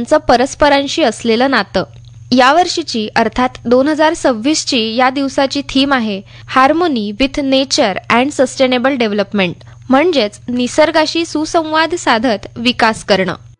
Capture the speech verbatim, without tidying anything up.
यांचं परस्परांशी असलेलं नातं. यावर्षीची अर्थात दोन हजार सव्वीसची या दिवसाची थीम आहे harmony with nature and sustainable development, म्हणजेच निसर्गाशी सुसंवाद साधत विकास करणं.